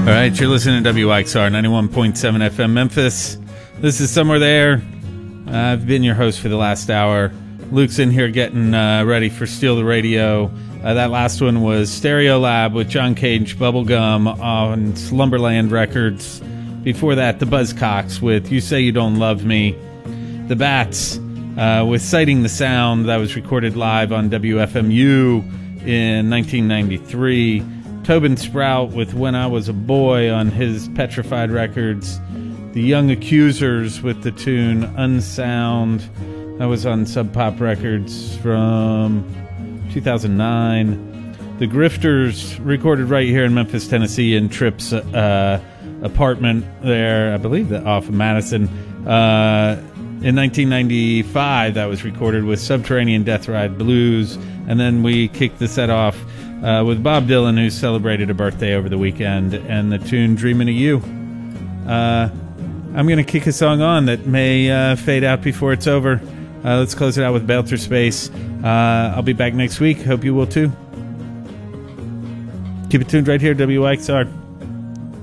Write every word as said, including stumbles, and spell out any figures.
All right, you're listening to W X R ninety-one point seven F M Memphis. This is Somewhere There. Uh, I've been your host for the last hour. Luke's in here getting uh, ready for Steal the Radio. Uh, that last one was Stereo Lab with John Cage, Bubblegum on Slumberland Records. Before that, the Buzzcocks with You Say You Don't Love Me. The Bats uh, with Citing the Sound. That was recorded live on W F M U in nineteen ninety-three. Tobin Sprout with When I Was a Boy on his Petrified Records. The Young Accusers with the tune Unsound. That was on Sub Pop Records from two thousand nine. The Grifters recorded right here in Memphis, Tennessee in Tripp's uh, apartment there, I believe that off of Madison. Uh, in nineteen ninety-five, that was recorded with Subterranean Death Ride Blues. And then we kicked the set off Uh, with Bob Dylan, who celebrated a birthday over the weekend, and the tune Dreamin' of You. Uh, I'm going to kick a song on that may uh, fade out before it's over. Uh, let's close it out with Belter Space. Uh, I'll be back next week. Hope you will too. Keep it tuned right here, W X R.